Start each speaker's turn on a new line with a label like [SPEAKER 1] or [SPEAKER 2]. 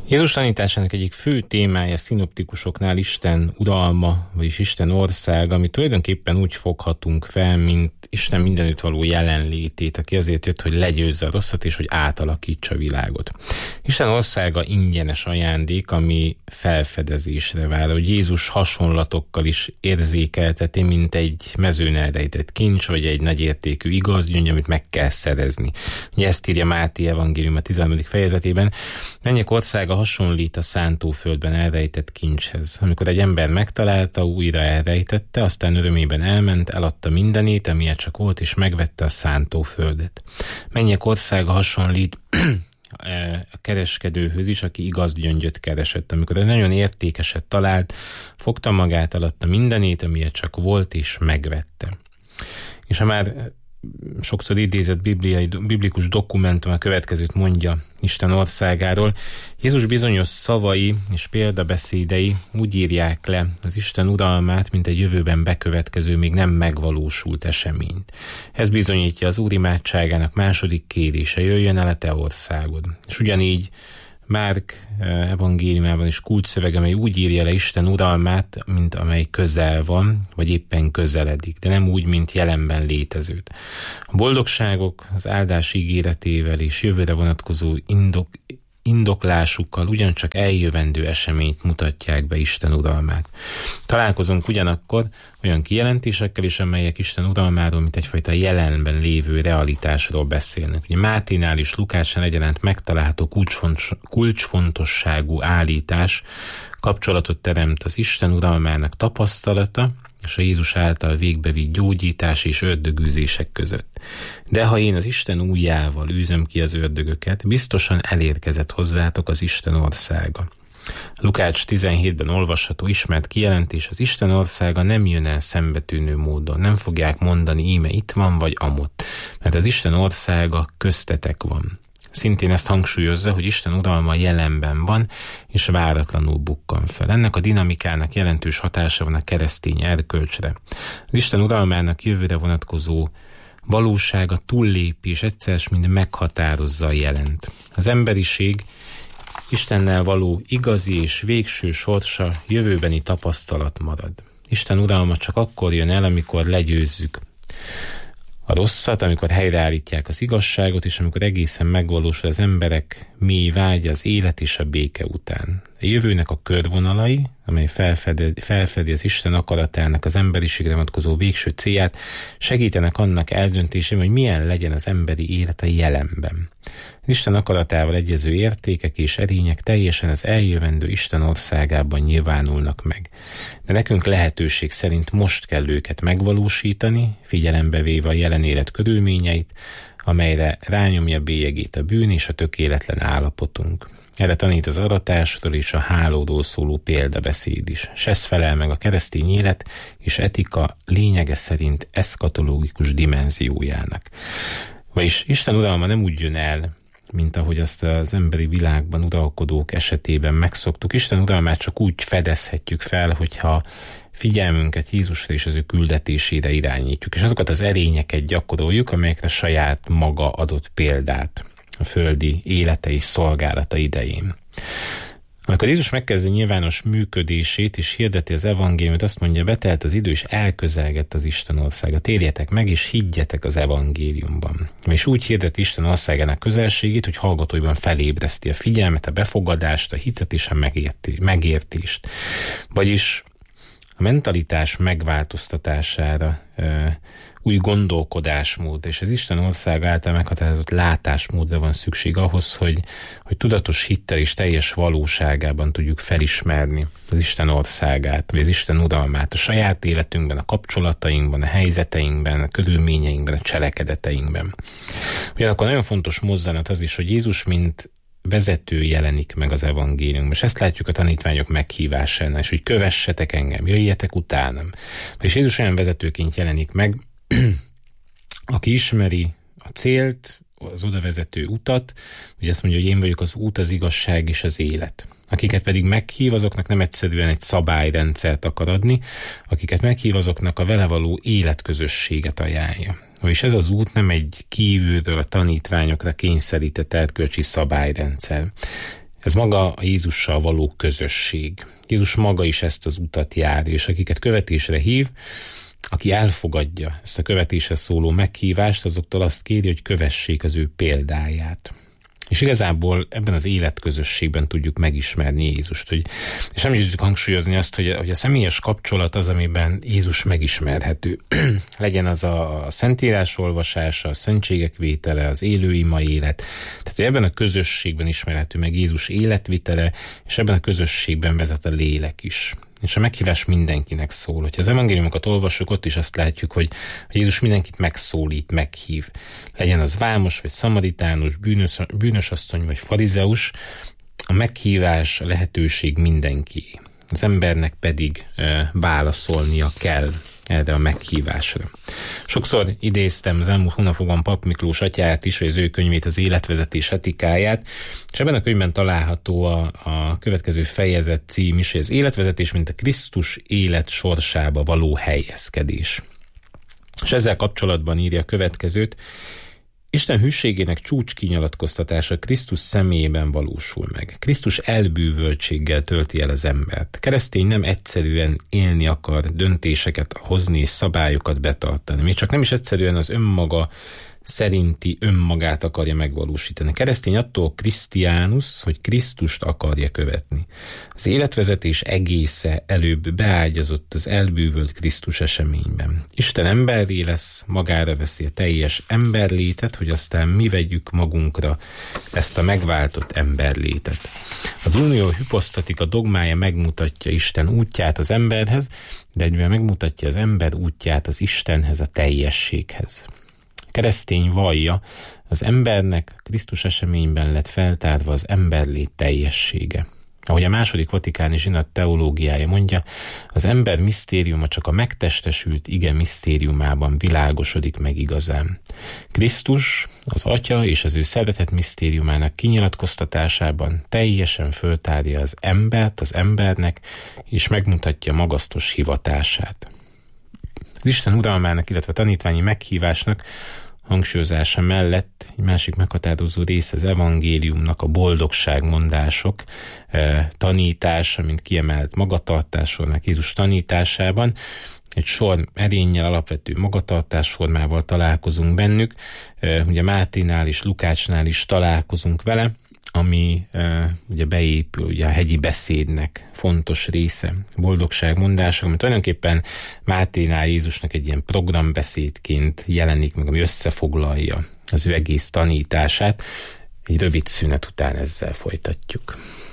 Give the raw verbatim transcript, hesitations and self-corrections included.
[SPEAKER 1] Jézus tanításának egyik fő témája szinoptikusoknál Isten uralma, vagyis Isten ország, ami tulajdonképpen úgy foghatunk fel, mint Isten mindenütt való jelenlétét, aki azért jött, hogy legyőzze a rosszat, és hogy átalakítsa a világot. Isten országa ingyenes ajándék, ami felfedezésre vár, hogy Jézus hasonlatokkal is érzékelteti, mint egy mezőn elrejtett kincs, vagy egy nagyértékű igazgyöngy, amit meg kell szerezni. Ugye ezt írja Máté evangélium a tizenharmadik fejezetében. Mennyek országa hasonlít a szántóföldben elrejtett kincshez. Amikor egy ember megtalálta, újra elrejtette, aztán örömében elment, eladta mindenét, amilyen csak volt, és megvette a szántóföldet. Mennyek országa hasonlít a kereskedőhöz is, aki igaz gyöngyöt keresett. Amikor egy nagyon értékeset talált, fogta magát, eladta mindenét, amilyen csak volt, és megvette. És ha már sokszor idézett bibliai, biblikus dokumentum a következőt mondja Isten országáról. Jézus bizonyos szavai és példabeszédei úgy írják le az Isten uralmát, mint egy jövőben bekövetkező, még nem megvalósult eseményt. Ez bizonyítja az Úr imádságának második kérése: jöjjön el a te országod. És ugyanígy Márk evangéliumában is kulcsszöveg, amely úgy írja le Isten uralmát, mint amely közel van, vagy éppen közeledik, de nem úgy, mint jelenben létezőt. A boldogságok az áldás ígéretével és jövőre vonatkozó indok, indoklásukkal ugyancsak eljövendő eseményt mutatják be Isten uralmát. Találkozunk ugyanakkor olyan kijelentésekkel is, amelyek Isten uralmáról, mint egyfajta jelenben lévő realitásról beszélnek. Ugye Máténál és Lukácsnál egyaránt megtalálható kulcsfontos, kulcsfontosságú állítás kapcsolatot teremt az Isten uralmának tapasztalata és a Jézus által végbevitt gyógyítás és ördögűzések között. De ha én az Isten ujjával űzöm ki az ördögöket, biztosan elérkezett hozzátok az Isten országa. Lukács tizenhétben olvasható ismert kijelentés: az Isten országa nem jön el szembetűnő módon, nem fogják mondani, íme itt van vagy amott, mert az Isten országa köztetek van. Szintén ezt hangsúlyozza, hogy Isten uralma jelenben van, és váratlanul bukkan fel. Ennek a dinamikának jelentős hatása van a keresztény erkölcsre. Az Isten uralmának jövőre vonatkozó valósága túllépi, és egyszer mind meghatározza a jelent. Az emberiség Istennel való igazi és végső sorsa jövőbeni tapasztalat marad. Isten uralma csak akkor jön el, amikor legyőzzük a rosszat, amikor helyreállítják az igazságot, és amikor egészen megvalósul az emberek mély vágya az élet és a béke után. A jövőnek a körvonalai, amely felfedi, felfedi az Isten akaratának az emberiségre vonatkozó végső célját, segítenek annak eldöntésében, hogy milyen legyen az emberi élet a jelenben. Az Isten akaratával egyező értékek és erények teljesen az eljövendő Isten országában nyilvánulnak meg. De nekünk lehetőség szerint most kell őket megvalósítani, figyelembe véve a jelen élet körülményeit, amelyre rányomja bélyegét a bűn és a tökéletlen állapotunk. Erre tanít az aratásról és a hálóról szóló példabeszéd is. S ez felel meg a keresztény élet és etika lényege szerint eszkatológikus dimenziójának. Vagyis Isten uralma nem úgy jön el, mint ahogy azt az emberi világban uralkodók esetében megszoktuk. Isten uralmát csak úgy fedezhetjük fel, hogyha figyelmünket Jézusra és az ő küldetésére irányítjuk, és azokat az erényeket gyakoroljuk, amelyekre saját maga adott példát a földi élete és szolgálata idején. Amikor Jézus megkezdi nyilvános működését és hirdeti az evangéliumot, azt mondja: betelt az idő, és elközelgett az Isten országa. Térjetek meg, és higgyetek az evangéliumban. És úgy hirdet Isten országának közelségét, hogy hallgatóiban felébreszti a figyelmet, a befogadást, a hitet és a megérti, megértést. Vagyis a mentalitás megváltoztatására, új gondolkodásmód, és az Isten ország által meghatározott látásmódra van szükség ahhoz, hogy, hogy tudatos hittel és teljes valóságában tudjuk felismerni az Isten országát, vagy az Isten uralmát a saját életünkben, a kapcsolatainkban, a helyzeteinkben, a körülményeinkben, a cselekedeteinkben. Ugyanakkor nagyon fontos mozzanat az is, hogy Jézus mint vezető jelenik meg az evangéliumban, és ezt látjuk a tanítványok meghívásánál, és hogy kövessetek engem, jöjjetek utánam. És Jézus olyan vezetőként jelenik meg, aki ismeri a célt, az odavezető utat, ugye azt mondja, hogy én vagyok az út, az igazság és az élet. Akiket pedig meghív, azoknak nem egyszerűen egy szabályrendszert akar adni, akiket meghív, azoknak a vele való életközösséget ajánlja. És ez az út nem egy kívülről a tanítványokra kényszerített erkölcsi szabályrendszer. Ez maga a Jézussal való közösség. Jézus maga is ezt az utat jár, és akiket követésre hív, aki elfogadja ezt a követésre szóló meghívást, azoktól azt kéri, hogy kövessék az ő példáját. És igazából ebben az életközösségben tudjuk megismerni Jézust. Hogy, és nem is tudjuk hangsúlyozni azt, hogy a, hogy a személyes kapcsolat az, amiben Jézus megismerhető. Legyen az a szentírás olvasása, a szentségek vétele, az élő ima élet. Tehát, hogy ebben a közösségben ismerhető meg Jézus életvitele, és ebben a közösségben vezet a lélek is. És a meghívás mindenkinek szól. Hogyha az evangéliumokat olvassuk, ott is azt látjuk, hogy Jézus mindenkit megszólít, meghív. Legyen az vámos, vagy szamaritánus, bűnös, bűnös asszony, vagy farizeus, a meghívás, a lehetőség mindenki. Az embernek pedig e, válaszolnia kell erre a meghívásra. Sokszor idéztem az elmúlt hónapokban Pap Miklós atyáját is, vagy az ő könyvét, az életvezetés etikáját, és ebben a könyvben található a, a következő fejezet cím is, hogy az életvezetés, mint a Krisztus élet sorsába való helyezkedés. És ezzel kapcsolatban írja a következőt: Isten hűségének csúcs kinyilatkoztatása Krisztus személyében valósul meg. Krisztus elbűvöltséggel tölti el az embert. Keresztény nem egyszerűen élni akar, döntéseket hozni és szabályokat betartani. Még csak nem is egyszerűen az önmaga szerinti önmagát akarja megvalósítani. Keresztény attól Krisztiánus, hogy Krisztust akarja követni. Az életvezetés egésze előbb beágyazott az elbűvölt Krisztus eseményben. Isten emberré lesz, magára veszi a teljes emberlétet, hogy aztán mi vegyük magunkra ezt a megváltott emberlétet. Az unió hiposztatika dogmája megmutatja Isten útját az emberhez, de egyben megmutatja az ember útját az Istenhez, a teljességhez. Keresztény vallja, az embernek Krisztus eseményben lett feltárva az emberlét teljessége. Ahogy a második vatikáni zsinat teológiája mondja, az ember misztériuma csak a megtestesült ige misztériumában világosodik meg igazán. Krisztus, az Atya és az ő szeretet misztériumának kinyilatkoztatásában teljesen föltárja az embert az embernek, és megmutatja magasztos hivatását. Az Isten uralmának, illetve tanítványi meghívásnak hangsúlyozása mellett egy másik meghatározó része az evangéliumnak a boldogságmondások eh, tanítása, mint kiemelt magatartásformák Jézus tanításában. Egy sor erénnyel, alapvető magatartásformával találkozunk bennük. Eh, ugye Máténál és Lukácsnál is találkozunk vele, ami uh, ugye beépül ugye a hegyi beszédnek fontos része, boldogságmondások, ami tulajdonképpen Máténál Jézusnak egy ilyen programbeszédként jelenik meg, ami összefoglalja az ő egész tanítását. Egy rövid szünet után ezzel folytatjuk.